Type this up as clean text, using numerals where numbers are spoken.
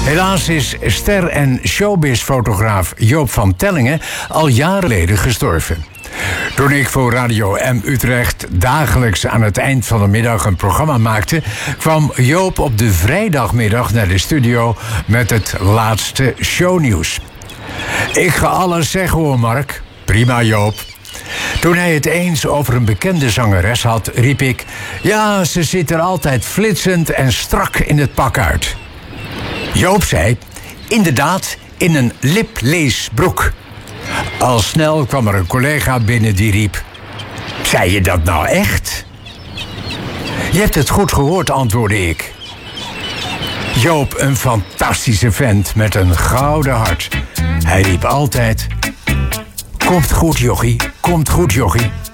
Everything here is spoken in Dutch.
Helaas is ster- en showbiz-fotograaf Joop van Tellingen al jaren geleden gestorven. Toen ik voor Radio M Utrecht dagelijks aan het eind van de middag een programma maakte, kwam Joop op de vrijdagmiddag naar de studio met het laatste shownieuws. Ik ga alles zeggen hoor, Mark. Prima, Joop. Toen hij het eens over een bekende zangeres had, riep ik: ja, ze ziet er altijd flitsend en strak in het pak uit. Joop zei: inderdaad, in een lipleesbroek. Al snel kwam er een collega binnen die riep: zei je dat nou echt? Je hebt het goed gehoord, antwoordde ik. Joop, een fantastische vent met een gouden hart. Hij riep altijd: komt goed, jochie, komt goed, jochie.